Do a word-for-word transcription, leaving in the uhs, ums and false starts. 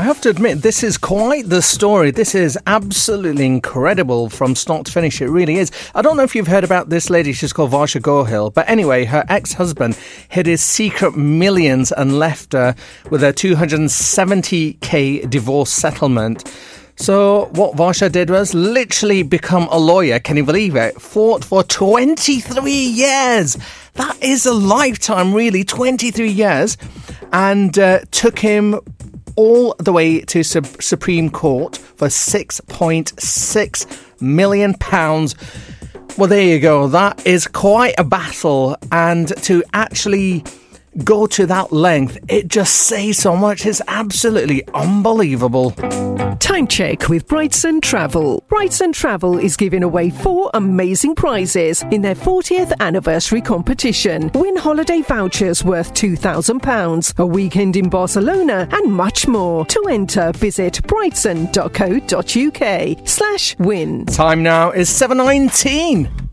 have to admit, this is quite the story. This is absolutely incredible from start to finish. It really is. I don't know if you've heard about this lady. She's called Varsha Gohil. But anyway, her ex-husband hid his secret millions and left her with a two hundred seventy k divorce settlement. So what Varsha did was literally become a lawyer. Can you believe it? Fought for twenty-three years. That is a lifetime, really. twenty-three years. And uh, took him all the way to Sub- Supreme Court for six point six million pounds. Well, there you go. That is quite a battle. And to actually go to that length, it just says so much. It's absolutely unbelievable. Time check with Brightson Travel. Brightson Travel is giving away four amazing prizes in their fortieth anniversary competition. Win holiday vouchers worth two thousand pounds, a weekend in Barcelona, and much more. To enter, visit brightson dot co dot uk slash win. Time now is seven nineteen.